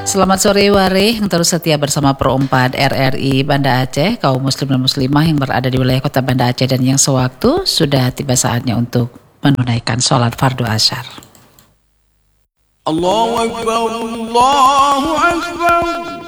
Selamat sore Wari yang terus setia bersama Pro 4 RRI Banda Aceh, kaum muslim dan muslimah yang berada di wilayah kota Banda Aceh dan yang sewaktu sudah tiba saatnya untuk menunaikan sholat fardu asyar. Allahu Akbar, Allahu Akbar.